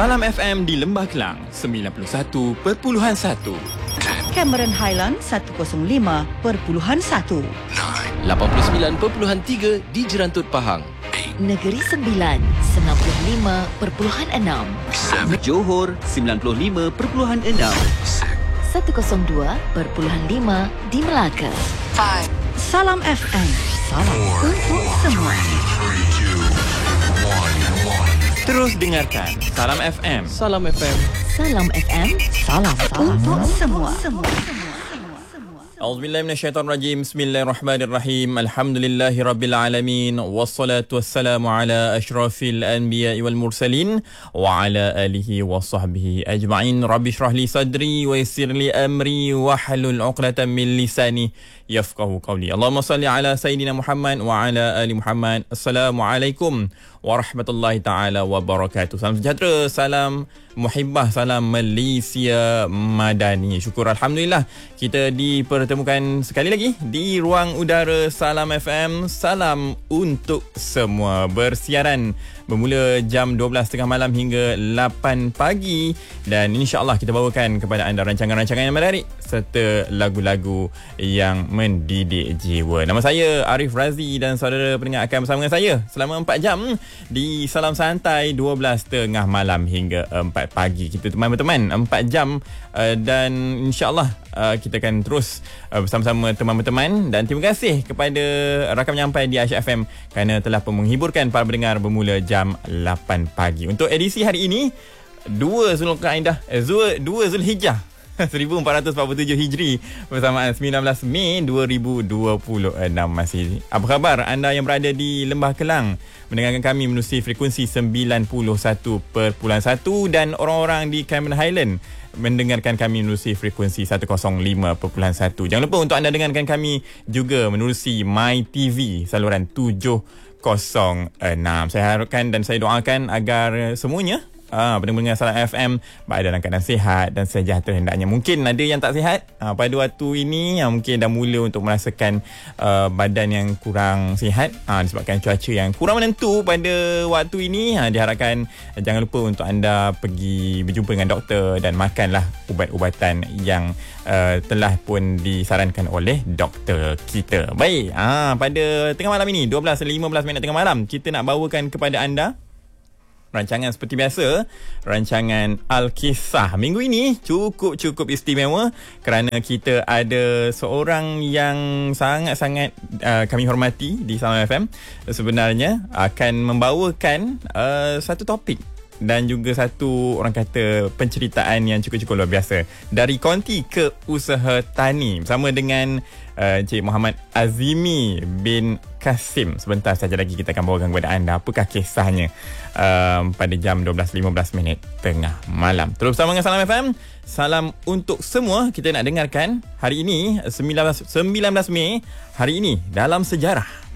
Salam FM di Lembah Kelang 91.1. Cameron Highland 105.1. 89.3 di Jerantut Pahang. Negeri Sembilan 95.6. Johor 95.6. 102.5 di Melaka. Salam FM. Salam untuk semua. Terus dengarkan Salam FM. Salam FM. Salam FM. Salam untuk semua. A'udzubillahi minasyaitonirrajim. Bismillahirrahmanirrahim. Alhamdulillahirabbil alamin wassalatu wassalamu ala asyrafil anbiya'i wal mursalin wa ala alihi wa sahbihi ajma'in. Rabbi shrah li sadri wa yassir li amri wa hlul 'uqdatam min lisani yafqahu qawli. Allahumma salli ala sayidina Muhammad wa ala ali Muhammad. Assalamualaikum warahmatullahi taala wabarakatuh. Salam sejahtera, salam muhibbah, salam Malaysia Madani. Syukur alhamdulillah kita dipertemukan sekali lagi di ruang udara Salam FM. Salam untuk semua, bersiaran bermula jam 12.30 malam hingga 8 pagi, dan insya-Allah kita bawakan kepada anda rancangan-rancangan yang menarik serta lagu-lagu yang mendidik jiwa. Nama saya Arif Razi dan saudara pendengar akan bersama dengan saya selama 4 jam di Salam Santai 12.30 malam hingga 4 pagi. Kita teman-teman 4 jam dan insya-Allah kita akan terus bersama-sama teman-teman, dan terima kasih kepada rakam nyampai di Aisyah FM kerana telah pun menghiburkan para pendengar bermula jam 8 pagi. Untuk edisi hari ini 2 Zulhijjah 1447 Hijri bersamaan 19 Mei 2026 masih. Apa khabar anda yang berada di Lembah Kelang mendengarkan kami menerusi frekuensi 91.1 dan orang-orang di Cameron Highland mendengarkan kami menerusi frekuensi 105.1. Jangan lupa untuk anda dengarkan kami juga menerusi My TV saluran 706. Saya harapkan dan saya doakan agar semuanya pendengar Salam FM berada dalam keadaan sihat dan sejahtera hendaknya. Mungkin ada yang tak sihat pada waktu ini, mungkin dah mula untuk merasakan badan yang kurang sihat disebabkan cuaca yang kurang menentu pada waktu ini. Diharapkan jangan lupa untuk anda pergi berjumpa dengan doktor dan makanlah ubat-ubatan yang telah pun disarankan oleh doktor kita. Baik, pada tengah malam ini 12.15 tengah malam kita nak bawakan kepada anda rancangan seperti biasa, rancangan Al-Kisah. Minggu ini cukup istimewa kerana kita ada seorang yang sangat-sangat kami hormati di Salam FM. Sebenarnya akan membawakan satu topik dan juga satu, orang kata, penceritaan yang cukup luar biasa. Dari konti ke usaha tani bersama dengan Encik Muhammad Azimi bin Kasim. Sebentar saja lagi kita akan bawakan kepada anda apakah kisahnya pada jam 12.15 tengah malam. Terus bersama dengan Salam FM. Salam untuk semua. Kita nak dengarkan hari ini 19 Mei, hari ini dalam sejarah.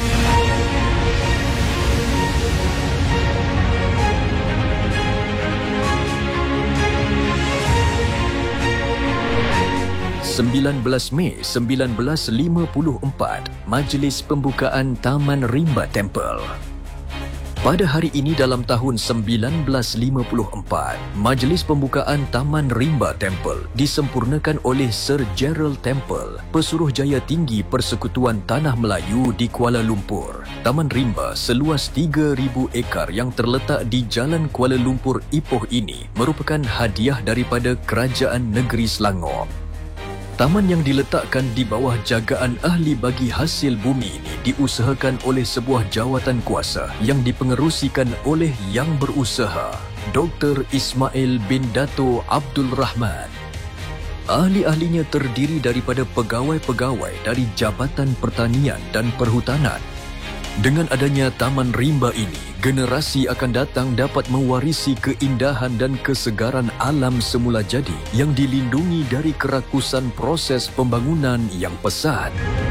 19 Mei 1954, Majlis Pembukaan Taman Rimba Temple. Pada hari ini dalam tahun 1954, Majlis Pembukaan Taman Rimba Temple disempurnakan oleh Sir Gerald Temple, Pesuruhjaya Tinggi Persekutuan Tanah Melayu di Kuala Lumpur. Taman Rimba seluas 3,000 ekar yang terletak di Jalan Kuala Lumpur Ipoh ini merupakan hadiah daripada Kerajaan Negeri Selangor. Taman yang diletakkan di bawah jagaan ahli bagi hasil bumi ini diusahakan oleh sebuah jawatan kuasa yang dipengerusikan oleh Yang Berusaha, Dr. Ismail bin Dato' Abdul Rahman. Ahli-ahlinya terdiri daripada pegawai-pegawai dari Jabatan Pertanian dan Perhutanan. Dengan adanya Taman Rimba ini, generasi akan datang dapat mewarisi keindahan dan kesegaran alam semula jadi yang dilindungi dari kerakusan proses pembangunan yang pesat.